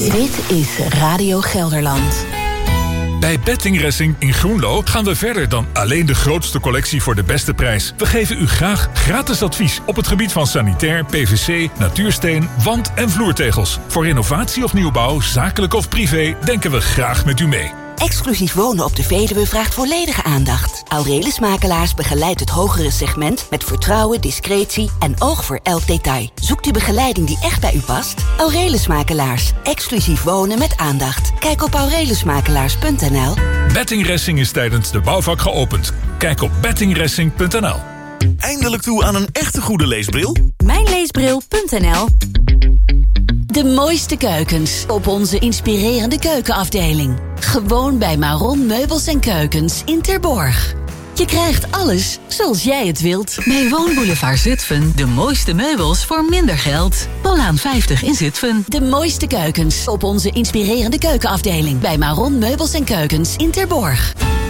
Dit is Radio Gelderland. Bij Betting Racing in Groenlo gaan we verder dan alleen de grootste collectie voor de beste prijs. We geven u graag gratis advies op het gebied van sanitair, PVC, natuursteen, wand- en vloertegels. Voor renovatie of nieuwbouw, zakelijk of privé, denken we graag met u mee. Exclusief wonen op de Veluwe vraagt volledige aandacht. Aurelius Makelaars begeleidt het hogere segment met vertrouwen, discretie en oog voor elk detail. Zoekt u begeleiding die echt bij u past? Aurelius Makelaars. Exclusief wonen met aandacht. Kijk op aureliusmakelaars.nl. Betting Racing is tijdens de bouwvak geopend. Kijk op bettingracing.nl. Eindelijk toe aan een echte goede leesbril? Mijnleesbril.nl. De mooiste keukens op onze inspirerende keukenafdeling. Gewoon bij Maron Meubels en Keukens in Terborg. Je krijgt alles zoals jij het wilt. Bij Woonboulevard Zutphen de mooiste meubels voor minder geld. Bollaan 50 in Zutphen. De mooiste keukens op onze inspirerende keukenafdeling. Bij Maron Meubels en Keukens in Terborg.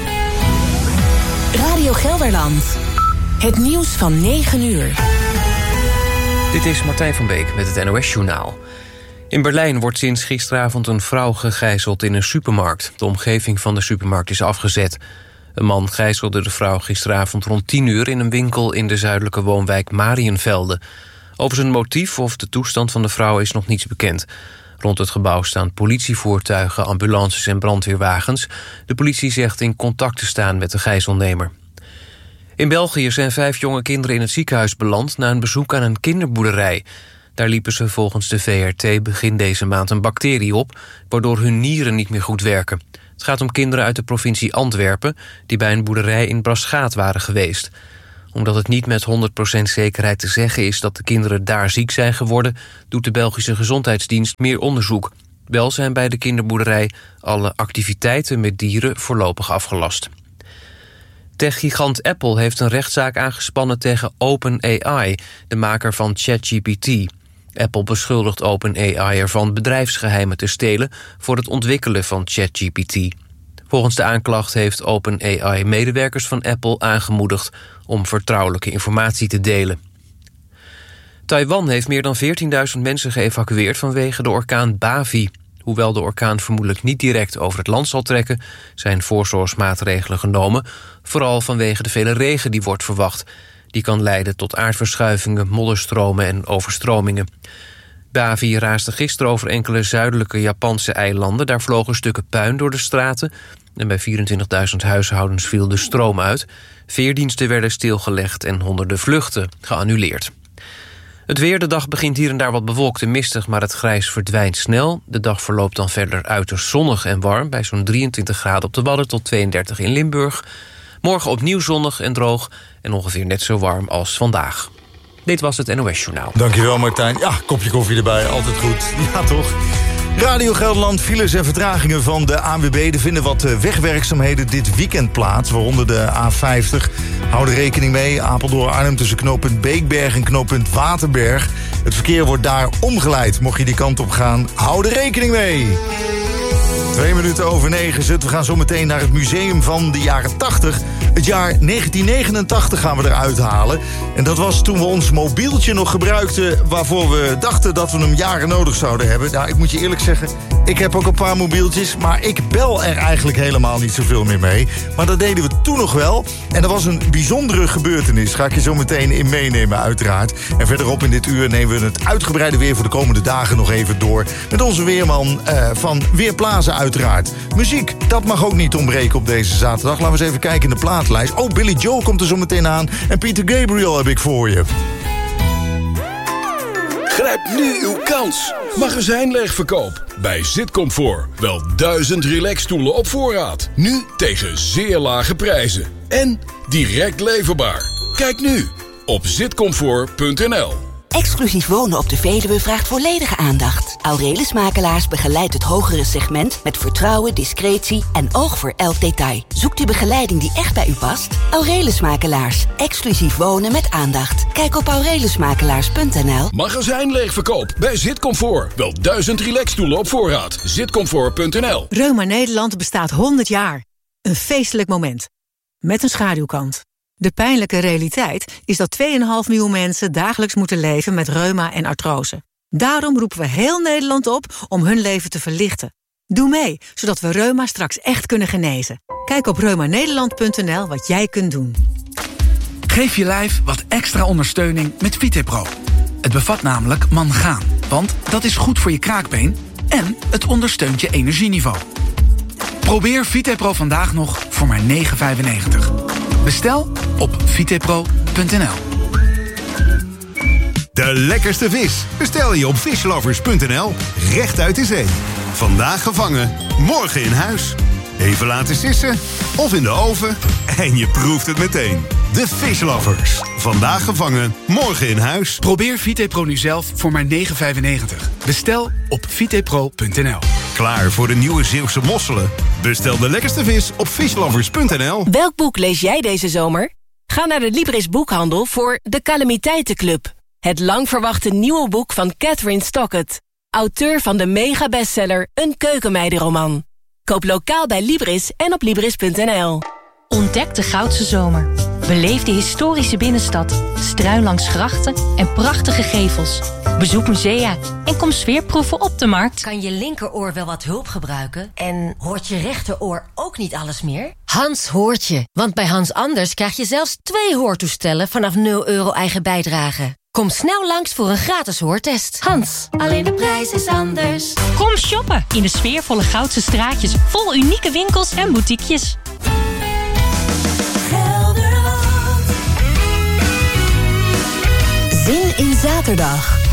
Radio Gelderland. Het nieuws van 9 uur. Dit is Martijn van Beek met het NOS-journaal. In Berlijn wordt sinds gisteravond een vrouw gegijzeld in een supermarkt. De omgeving van de supermarkt is afgezet. Een man gijzelde de vrouw gisteravond rond 10 uur... in een winkel in de zuidelijke woonwijk Mariënvelde. Over zijn motief of de toestand van de vrouw is nog niets bekend. Rond het gebouw staan politievoertuigen, ambulances en brandweerwagens. De politie zegt in contact te staan met de gijzelnemer. In België zijn 5 jonge kinderen in het ziekenhuis beland... na een bezoek aan een kinderboerderij. Daar liepen ze volgens de VRT begin deze maand een bacterie op... waardoor hun nieren niet meer goed werken. Het gaat om kinderen uit de provincie Antwerpen... die bij een boerderij in Braschaat waren geweest. Omdat het niet met 100% zekerheid te zeggen is... dat de kinderen daar ziek zijn geworden... doet de Belgische Gezondheidsdienst meer onderzoek. Wel zijn bij de kinderboerderij alle activiteiten met dieren voorlopig afgelast. Techgigant Apple heeft een rechtszaak aangespannen tegen OpenAI... de maker van ChatGPT. Apple beschuldigt OpenAI ervan bedrijfsgeheimen te stelen... voor het ontwikkelen van ChatGPT. Volgens de aanklacht heeft OpenAI medewerkers van Apple aangemoedigd... om vertrouwelijke informatie te delen. Taiwan heeft meer dan 14.000 mensen geëvacueerd vanwege de orkaan Bavi. Hoewel de orkaan vermoedelijk niet direct over het land zal trekken... zijn voorzorgsmaatregelen genomen... vooral vanwege de vele regen die wordt verwacht. Die kan leiden tot aardverschuivingen, modderstromen en overstromingen. Bavi raasde gisteren over enkele zuidelijke Japanse eilanden. Daar vlogen stukken puin door de straten... en bij 24.000 huishoudens viel de stroom uit. Veerdiensten werden stilgelegd en honderden vluchten geannuleerd. Het weer, de dag begint hier en daar wat bewolkt en mistig... maar het grijs verdwijnt snel. De dag verloopt dan verder uiterst zonnig en warm... bij zo'n 23 graden op de Wadden tot 32 in Limburg. Morgen opnieuw zonnig en droog en ongeveer net zo warm als vandaag. Dit was het NOS-journaal. Dankjewel, Martijn. Ja, kopje koffie erbij, altijd goed. Ja, toch? Radio Gelderland, files en vertragingen van de ANWB. Er vinden wat wegwerkzaamheden dit weekend plaats, waaronder de A50. Hou er rekening mee, Apeldoorn-Arnhem tussen knooppunt Beekberg en knooppunt Waterberg. Het verkeer wordt daar omgeleid. Mocht je die kant op gaan, hou er rekening mee. 9:02 zit. We gaan zo meteen naar het museum van de jaren 80. Het jaar 1989 gaan we eruit halen. En dat was toen we ons mobieltje nog gebruikten... waarvoor we dachten dat we hem jaren nodig zouden hebben. Nou, ik moet je eerlijk zeggen, ik heb ook een paar mobieltjes... maar ik bel er eigenlijk helemaal niet zoveel meer mee. Maar dat deden we toen nog wel. En dat was een bijzondere gebeurtenis. Ga ik je zo meteen in meenemen, uiteraard. En verderop in dit uur nemen we het uitgebreide weer... voor de komende dagen nog even door... met onze weerman van Weerplaza uiteraard. Muziek, dat mag ook niet ontbreken op deze zaterdag. Laten we eens even kijken in de plaatlijst. Oh, Billy Joel komt er zo meteen aan. En Peter Gabriel heb ik voor je. Grijp nu uw kans. Magazijnleegverkoop bij Zitcomfort. Wel 1000 relaxstoelen op voorraad. Nu tegen zeer lage prijzen. En direct leverbaar. Kijk nu op zitcomfort.nl. Exclusief wonen op de Veluwe vraagt volledige aandacht. Aurelius Makelaars begeleidt het hogere segment... met vertrouwen, discretie en oog voor elk detail. Zoekt u begeleiding die echt bij u past? Aurelius Makelaars. Exclusief wonen met aandacht. Kijk op aureliusmakelaars.nl. Magazijnleegverkoop bij Zitcomfort. Wel 1000 relaxstoelen op voorraad. Zitcomfort.nl. Reuma Nederland bestaat 100 jaar. Een feestelijk moment. Met een schaduwkant. De pijnlijke realiteit is dat 2,5 miljoen mensen dagelijks moeten leven met reuma en artrose. Daarom roepen we heel Nederland op om hun leven te verlichten. Doe mee, zodat we reuma straks echt kunnen genezen. Kijk op reumanederland.nl wat jij kunt doen. Geef je lijf wat extra ondersteuning met VitePro. Het bevat namelijk mangaan, want dat is goed voor je kraakbeen en het ondersteunt je energieniveau. Probeer VitePro vandaag nog voor maar €9,95. Bestel op vitepro.nl. De lekkerste vis bestel je op fishlovers.nl. Recht uit de zee. Vandaag gevangen, morgen in huis. Even laten sissen of in de oven en je proeft het meteen. De Fishlovers. Vandaag gevangen, morgen in huis. Probeer VitePro nu zelf voor maar €9,95. Bestel op vitepro.nl. Klaar voor de nieuwe Zeeuwse mosselen? Bestel de lekkerste vis op fishlovers.nl. Welk boek lees jij deze zomer? Ga naar de Libris Boekhandel voor De Calamiteitenclub. Het lang verwachte nieuwe boek van Catherine Stockett. Auteur van de mega-bestseller Een keukenmeidenroman. Koop lokaal bij Libris en op Libris.nl. Ontdek de Goudse Zomer. Beleef de historische binnenstad, struin langs grachten en prachtige gevels. Bezoek musea en kom sfeerproeven op de markt. Kan je linkeroor wel wat hulp gebruiken? En hoort je rechteroor ook niet alles meer? Hans hoort je, want bij Hans Anders krijg je zelfs 2 hoortoestellen vanaf €0 eigen bijdrage. Kom snel langs voor een gratis hoortest. Hans, alleen de prijs is anders. Kom shoppen in de sfeervolle Goudse straatjes vol unieke winkels en boutiquejes. Zin in zaterdag.